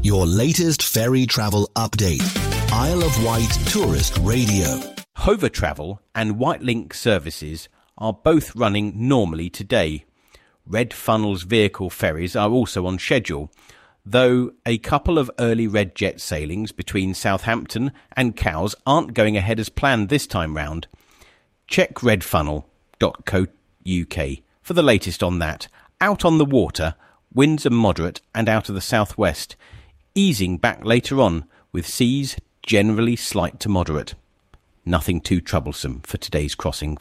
Your latest ferry travel update. Isle of Wight Tourist Radio. Hover Travel and Whitelink services are both running normally today. Red Funnel's vehicle ferries are also on schedule, though a couple of early Red Jet sailings between Southampton and Cowes aren't going ahead as planned this time round. Check redfunnel.co.uk for the latest on that. Out on the water, winds are moderate and out of the southwest, easing back later on with seas generally slight to moderate. Nothing too troublesome for today's crossing.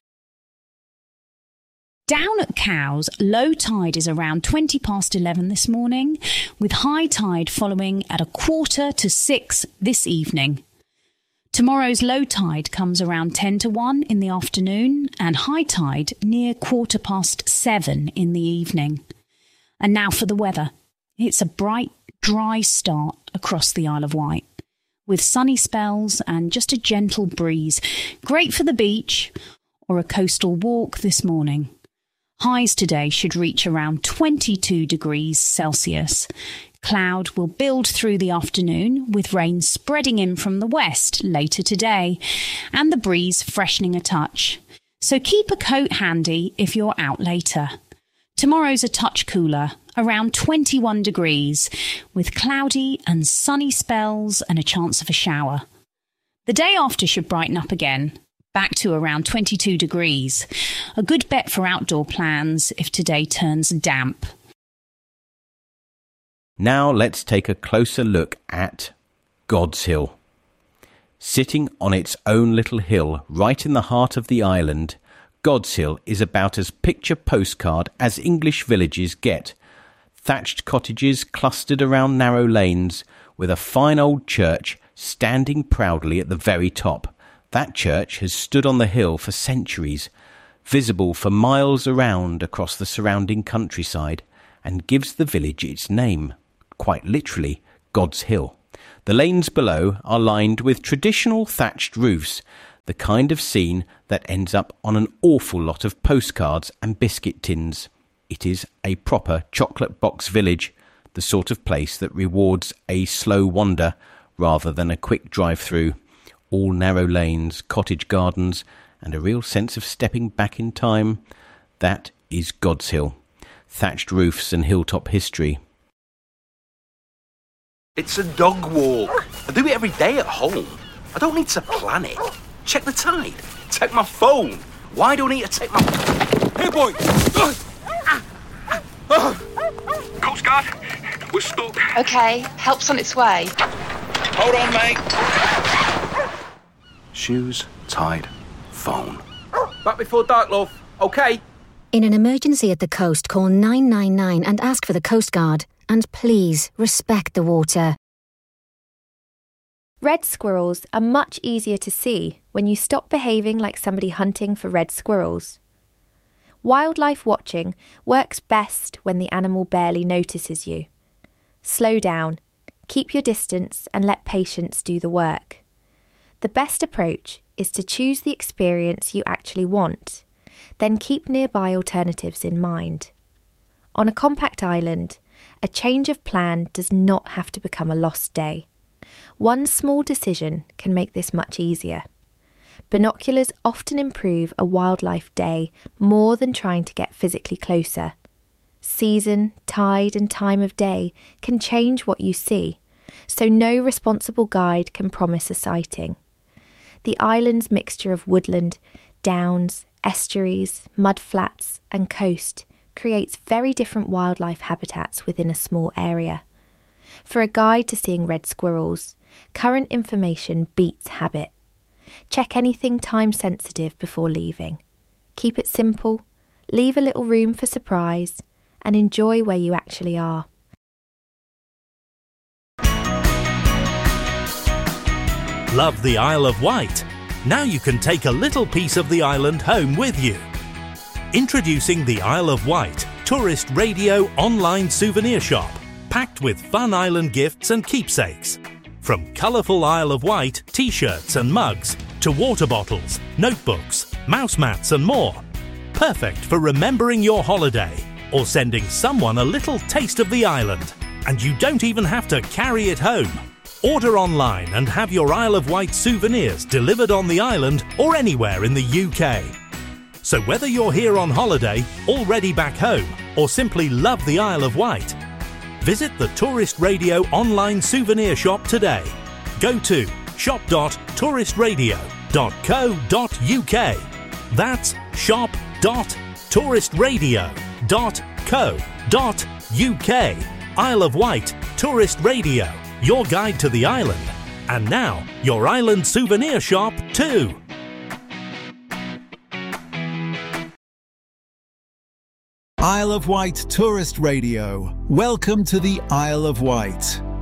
Down at Cowes, low tide is around 11:20 this morning, with high tide following at 5:45 this evening. Tomorrow's low tide comes around 1:50 in the afternoon and high tide near 7:15 in the evening. And now for the weather. It's a bright, dry start across the Isle of Wight, with sunny spells and just a gentle breeze. Great for the beach or a coastal walk this morning. Highs today should reach around 22 degrees Celsius. Cloud will build through the afternoon, with rain spreading in from the west later today, and the breeze freshening a touch. So keep a coat handy if you're out later. Tomorrow's a touch cooler, around 21 degrees, with cloudy and sunny spells and a chance of a shower. The day after should brighten up again, back to around 22 degrees. A good bet for outdoor plans if today turns damp. Now let's take a closer look at God's Hill. Sitting on its own little hill right in the heart of the island, God's Hill is about as picture postcard as English villages get. Thatched cottages clustered around narrow lanes, with a fine old church standing proudly at the very top. That church has stood on the hill for centuries, visible for miles around across the surrounding countryside, and gives the village its name, quite literally, God's Hill. The lanes below are lined with traditional thatched roofs, the kind of scene that ends up on an awful lot of postcards and biscuit tins. It is a proper chocolate box village, the sort of place that rewards a slow wander rather than a quick drive-through. All narrow lanes, cottage gardens, and a real sense of stepping back in time. That is God's Hill. Thatched roofs and hilltop history. It's a dog walk. I do it every day at home. I don't need to plan it. Check the tide. Take my phone. Why do I need to take my... Hey, boy! Coast Guard, we're stuck. OK, help's on its way. Hold on, mate. Shoes, tide, phone. Back before dark, love. OK? In an emergency at the coast, call 999 and ask for the Coast Guard. And please, respect the water. Red squirrels are much easier to see when you stop behaving like somebody hunting for red squirrels. Wildlife watching works best when the animal barely notices you. Slow down, keep your distance and let patience do the work. The best approach is to choose the experience you actually want, then keep nearby alternatives in mind. On a compact island, a change of plan does not have to become a lost day. One small decision can make this much easier. Binoculars often improve a wildlife day more than trying to get physically closer. Season, tide and time of day can change what you see, so no responsible guide can promise a sighting. The island's mixture of woodland, downs, estuaries, mudflats and coast creates very different wildlife habitats within a small area. For a guide to seeing red squirrels, current information beats habit. Check anything time-sensitive before leaving. Keep it simple, leave a little room for surprise, and enjoy where you actually are. Love the Isle of Wight? Now you can take a little piece of the island home with you. Introducing the Isle of Wight Tourist Radio online souvenir shop, packed with fun island gifts and keepsakes. From colourful Isle of Wight t-shirts and mugs to water bottles, notebooks, mouse mats and more. Perfect for remembering your holiday or sending someone a little taste of the island. And you don't even have to carry it home. Order online and have your Isle of Wight souvenirs delivered on the island or anywhere in the UK. So whether you're here on holiday, already back home, or simply love the Isle of Wight, visit the Tourist Radio online souvenir shop today. Go to shop.touristradio.co.uk. That's shop.touristradio.co.uk. Isle of Wight Tourist Radio, your guide to the island. And now, your island souvenir shop too. Isle of Wight Tourist Radio. Welcome to the Isle of Wight.